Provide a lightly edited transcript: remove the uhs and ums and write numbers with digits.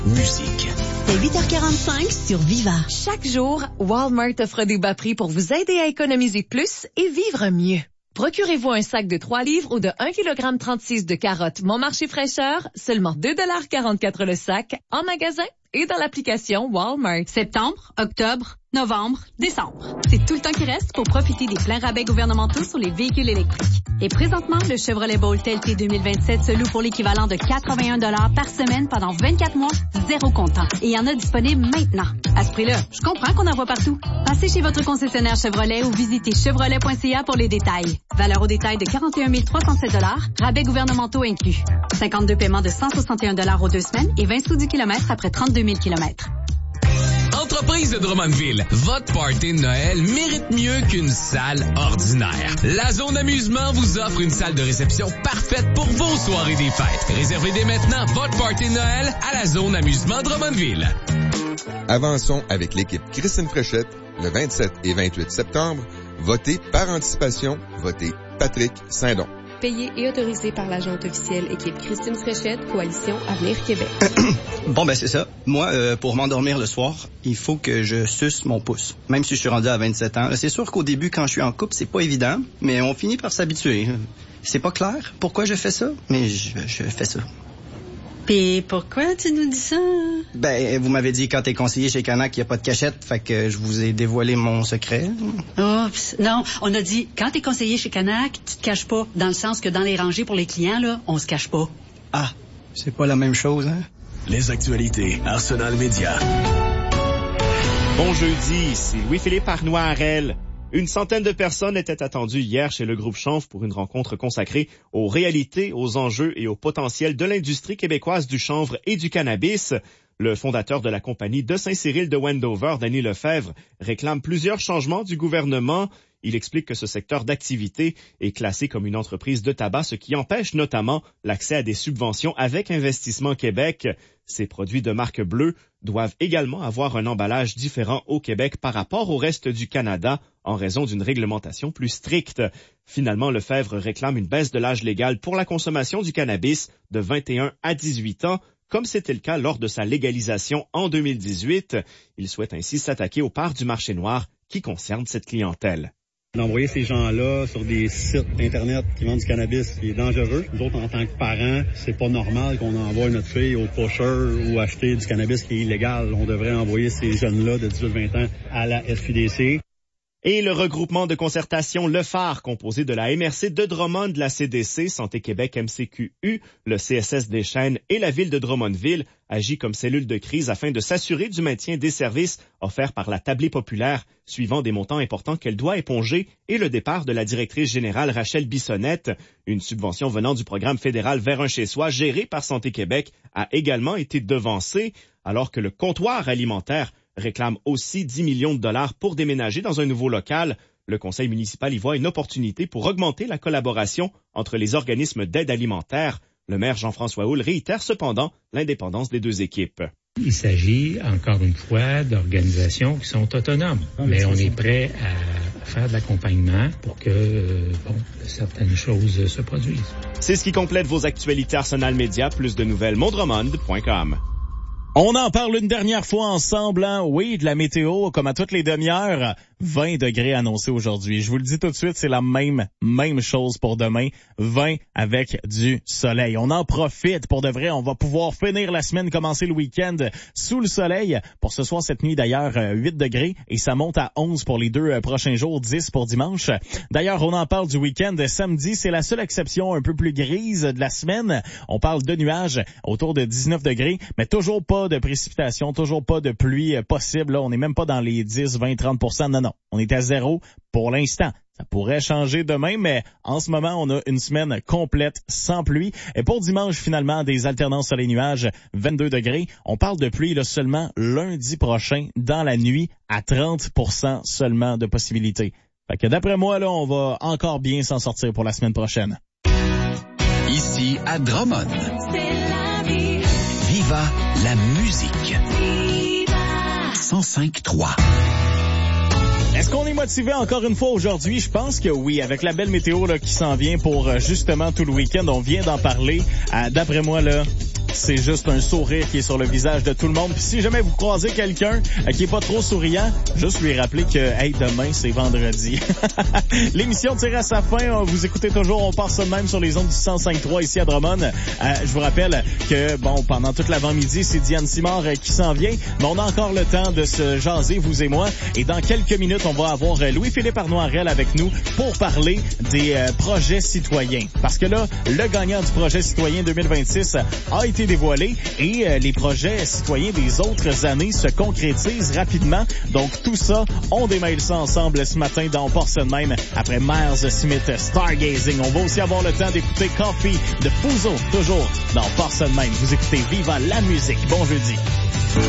musique. C'est 8h45 sur Viva. Chaque jour, Walmart offre des bas prix pour vous aider à économiser plus et vivre mieux. Procurez-vous un sac de 3 livres ou de 1,36 kg de carottes Mon Marché fraîcheur, seulement 2,44 $ le sac, en magasin et dans l'application Walmart. Septembre, octobre, novembre, décembre. C'est tout le temps qui reste pour profiter des pleins rabais gouvernementaux sur les véhicules électriques. Et présentement, le Chevrolet Bolt LT 2027 se loue pour l'équivalent de 81 $ par semaine pendant 24 mois, zéro comptant. Et il y en a disponible maintenant. À ce prix-là, je comprends qu'on en voit partout. Passez chez votre concessionnaire Chevrolet ou visitez chevrolet.ca pour les détails. Valeur au détail de 41 307 $, rabais gouvernementaux inclus. 52 paiements de 161 $ aux 2 semaines et 20 sous du kilomètre après 32 000 kilomètres. Entreprise de Drummondville, votre party de Noël mérite mieux qu'une salle ordinaire. La zone amusement vous offre une salle de réception parfaite pour vos soirées des fêtes. Réservez dès maintenant votre party de Noël à la zone amusement Drummondville. Avançons avec l'équipe Christine Fréchette le 27 et 28 septembre. Votez par anticipation, votez Patrick Saint-Don. Payé et autorisé par l'agente officielle équipe Christine Fréchette, Coalition Avenir Québec. Bon, ben c'est ça. Moi, pour m'endormir le soir, il faut que je suce mon pouce. Même si je suis rendu à 27 ans. C'est sûr qu'au début, quand je suis en couple, c'est pas évident, mais on finit par s'habituer. C'est pas clair pourquoi je fais ça, mais je fais ça. Puis pourquoi tu nous dis ça? Ben, vous m'avez dit quand t'es conseiller chez Canac, il n'y a pas de cachette, fait que je vous ai dévoilé mon secret. Oups, non, on a dit, quand t'es conseiller chez Canac, tu te caches pas, dans le sens que dans les rangées pour les clients, là, on se cache pas. Ah, c'est pas la même chose, hein? Les actualités Arsenal Média. Bon jeudi, ici Louis-Philippe Arnois-Harel. Une centaine de personnes étaient attendues hier chez le groupe Chanf pour une rencontre consacrée aux réalités, aux enjeux et au potentiel de l'industrie québécoise du chanvre et du cannabis. Le fondateur de la compagnie de Saint-Cyril de Wendover, Denis Lefebvre, réclame plusieurs changements du gouvernement. Il explique que ce secteur d'activité est classé comme une entreprise de tabac, ce qui empêche notamment l'accès à des subventions avec Investissement Québec. Ces produits de marque bleue doivent également avoir un emballage différent au Québec par rapport au reste du Canada en raison d'une réglementation plus stricte. Finalement, Lefebvre réclame une baisse de l'âge légal pour la consommation du cannabis de 21 à 18 ans, comme c'était le cas lors de sa légalisation en 2018. Il souhaite ainsi s'attaquer aux parts du marché noir qui concernent cette clientèle. D'envoyer ces gens-là sur des sites Internet qui vendent du cannabis qui est dangereux. Nous autres, en tant que parents, c'est pas normal qu'on envoie notre fille au pusher ou acheter du cannabis qui est illégal. On devrait envoyer ces jeunes-là de 18-20 ans à la SQDC. Et le regroupement de concertation Le Phare, composé de la MRC de Drummond, de la CDC, Santé Québec MCQU, le CSS des Chênes et la ville de Drummondville, agit comme cellule de crise afin de s'assurer du maintien des services offerts par la tablée populaire, suivant des montants importants qu'elle doit éponger, et le départ de la directrice générale Rachel Bissonnette. Une subvention venant du programme fédéral Vers un chez-soi, géré par Santé Québec, a également été devancée, alors que le comptoir alimentaire réclame aussi 10 millions de dollars pour déménager dans un nouveau local. Le conseil municipal y voit une opportunité pour augmenter la collaboration entre les organismes d'aide alimentaire. Le maire Jean-François Houle réitère cependant l'indépendance des deux équipes. Il s'agit, encore une fois, d'organisations qui sont autonomes. Mais on est prêt à faire de l'accompagnement pour que certaines choses se produisent. C'est ce qui complète vos actualités Arsenal Média. Plus de nouvelles, mondromond.com. On en parle une dernière fois ensemble, hein? Oui, de la météo, comme à toutes les demi-heures, 20 degrés annoncés aujourd'hui. Je vous le dis tout de suite, c'est la même chose pour demain, 20 avec du soleil. On en profite pour de vrai, on va pouvoir finir la semaine, commencer le week-end sous le soleil. Pour ce soir, cette nuit d'ailleurs, 8 degrés et ça monte à 11 pour les 2 prochains jours, 10 pour dimanche. D'ailleurs, on en parle du week-end. Samedi, c'est la seule exception un peu plus grise de la semaine. On parle de nuages autour de 19 degrés, mais toujours pas de précipitations, toujours pas de pluie possible. Là, on n'est même pas dans les 10, 20, 30%. Non. On est à 0 pour l'instant. Ça pourrait changer demain, mais en ce moment, on a une semaine complète sans pluie. Et pour dimanche, finalement, des alternances soleil-nuages, 22 degrés. On parle de pluie là, seulement lundi prochain, dans la nuit, à 30% seulement de possibilités. Fait que d'après moi, là, on va encore bien s'en sortir pour la semaine prochaine. Ici, à Drummond. Viva la musique. 105.3. Est-ce qu'on est motivé encore une fois aujourd'hui? Je pense que oui, avec la belle météo là qui s'en vient pour justement tout le week-end. On vient d'en parler. D'après moi, là, c'est juste un sourire qui est sur le visage de tout le monde. Puis si jamais vous croisez quelqu'un qui est pas trop souriant, juste lui rappeler que, hey, demain, c'est vendredi. L'émission tire à sa fin. Vous écoutez toujours On part ça de même sur les ondes du 105.3 ici à Drummond. Je vous rappelle que, bon, pendant toute l'avant-midi, c'est Diane Simard qui s'en vient. Mais on a encore le temps de se jaser, vous et moi. Et dans quelques minutes, on va avoir Louis-Philippe Arnoirel avec nous pour parler des projets citoyens. Parce que là, le gagnant du projet citoyen 2026 a été dévoilé et les projets citoyens des autres années se concrétisent rapidement. Donc tout ça, on démêle ça ensemble ce matin dans On part ça de même après Miles Smith Stargazing. On va aussi avoir le temps d'écouter Coffee de Fuso, toujours dans On part ça de même. Vous écoutez Viva la musique. Bon jeudi.